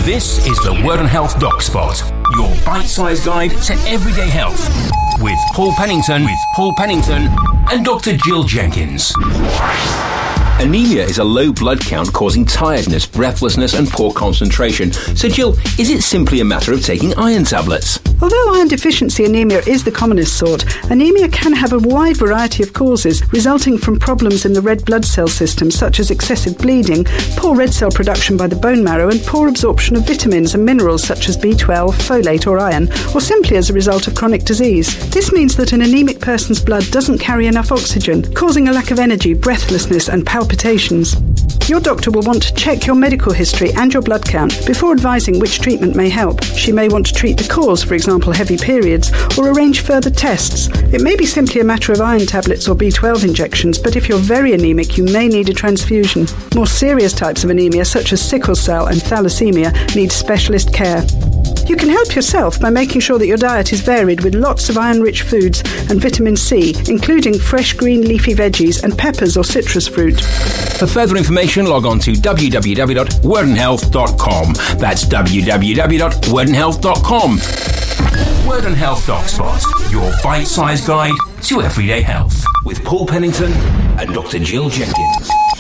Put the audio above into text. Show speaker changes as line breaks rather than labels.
This is the Word on Health Doc Spot, your bite-sized guide to everyday health, with Paul Pennington and Dr. Jill Jenkins. Anemia is a low blood count causing tiredness, breathlessness and poor concentration. So Jill, is it simply a matter of taking iron tablets?
Although iron deficiency anemia is the commonest sort, anemia can have a wide variety of causes resulting from problems in the red blood cell system such as excessive bleeding, poor red cell production by the bone marrow and poor absorption of vitamins and minerals such as B12, folate or iron, or simply as a result of chronic disease. This means that an anemic person's blood doesn't carry enough oxygen, causing a lack of energy, breathlessness and palpitations. Your doctor will want to check your medical history and your blood count before advising which treatment may help. She may want to treat the cause, for example heavy periods, or arrange further tests. It may be simply a matter of iron tablets or B12 injections, but if you're very anemic you may need a transfusion. More serious types of anemia such as sickle cell and thalassemia need specialist care. You can help yourself by making sure that your diet is varied with lots of iron-rich foods and vitamin C, including fresh green leafy veggies and peppers or citrus fruit.
For further information, log on to www.wordonhealth.com. That's www.wordonhealth.com. Word on Health Doc Spot, your bite-sized guide to everyday health, with Paul Pennington and Dr. Jill Jenkins.